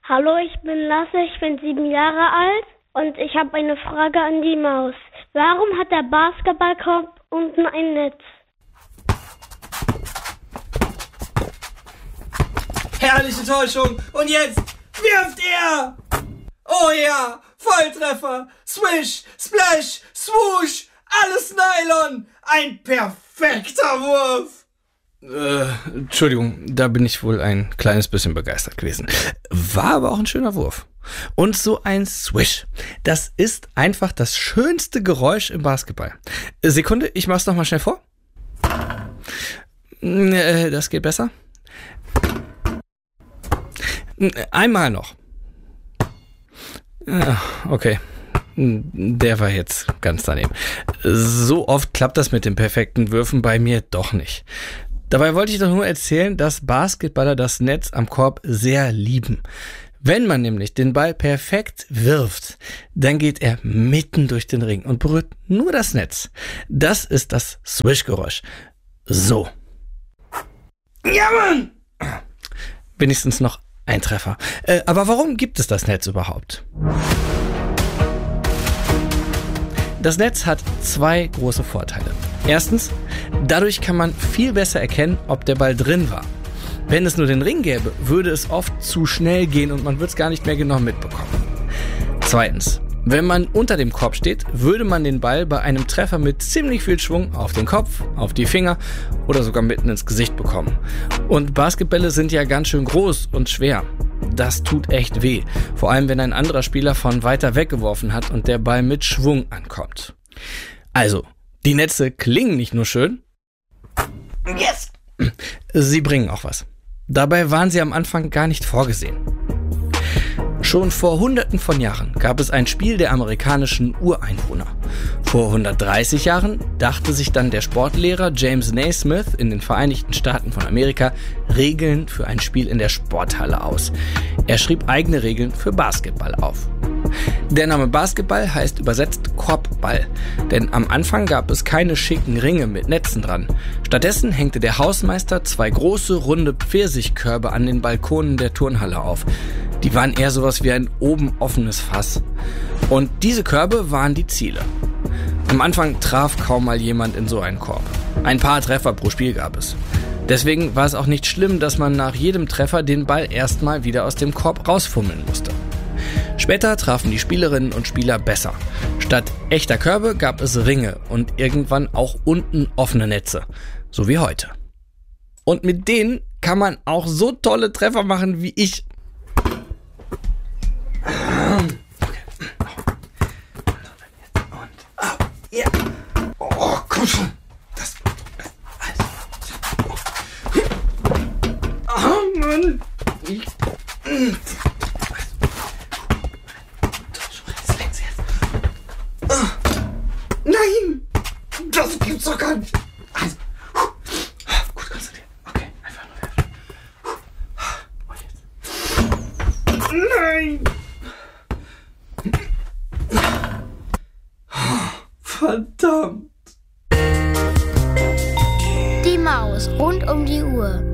Hallo, ich bin Lasse, ich bin 7 Jahre alt und ich habe eine Frage an die Maus. Warum hat der Basketballkorb unten ein Netz? Herrliche Täuschung. Und jetzt wirft er. Oh ja, Volltreffer. Swish, Splash, Swoosh. Alles Nylon. Ein perfekter Wurf. Entschuldigung, da bin ich wohl ein kleines bisschen begeistert gewesen. War aber auch ein schöner Wurf. Und so ein Swish, das ist einfach das schönste Geräusch im Basketball. Sekunde, ich mach's nochmal schnell vor. Das geht besser. Einmal noch. Okay. Der war jetzt ganz daneben. So oft klappt das mit den perfekten Würfen bei mir doch nicht. Dabei wollte ich doch nur erzählen, dass Basketballer das Netz am Korb sehr lieben. Wenn man nämlich den Ball perfekt wirft, dann geht er mitten durch den Ring und berührt nur das Netz. Das ist das Swish-Geräusch. So. Ja, Mann! Wenigstens noch ein Treffer. Aber warum gibt es das Netz überhaupt? Das Netz hat 2 große Vorteile. Erstens, dadurch kann man viel besser erkennen, ob der Ball drin war. Wenn es nur den Ring gäbe, würde es oft zu schnell gehen und man würde es gar nicht mehr genau mitbekommen. Zweitens, wenn man unter dem Korb steht, würde man den Ball bei einem Treffer mit ziemlich viel Schwung auf den Kopf, auf die Finger oder sogar mitten ins Gesicht bekommen. Und Basketbälle sind ja ganz schön groß und schwer. Das tut echt weh, vor allem wenn ein anderer Spieler von weiter weg geworfen hat und der Ball mit Schwung ankommt. Also, die Netze klingen nicht nur schön, yes, sie bringen auch was. Dabei waren sie am Anfang gar nicht vorgesehen. Schon vor Hunderten von Jahren gab es ein Spiel der amerikanischen Ureinwohner. Vor 130 Jahren dachte sich dann der Sportlehrer James Naismith in den Vereinigten Staaten von Amerika Regeln für ein Spiel in der Sporthalle aus. Er schrieb eigene Regeln für Basketball auf. Der Name Basketball heißt übersetzt Korbball, denn am Anfang gab es keine schicken Ringe mit Netzen dran. Stattdessen hängte der Hausmeister 2 große, runde Pfirsichkörbe an den Balkonen der Turnhalle auf. Die waren eher sowas wie ein oben offenes Fass. Und diese Körbe waren die Ziele. Am Anfang traf kaum mal jemand in so einen Korb. Ein paar Treffer pro Spiel gab es. Deswegen war es auch nicht schlimm, dass man nach jedem Treffer den Ball erstmal wieder aus dem Korb rausfummeln musste. Später trafen die Spielerinnen und Spieler besser. Statt echter Körbe gab es Ringe und irgendwann auch unten offene Netze. So wie heute. Und mit denen kann man auch so tolle Treffer machen wie ich. Ja. Oh, komm schon. Das. Oh, Mann. Nein! Das gibt's doch gar nicht. Also, gut konzentriert. Okay, einfach nur werfen. Und jetzt. Nein! Verdammt! Die Maus rund um die Uhr.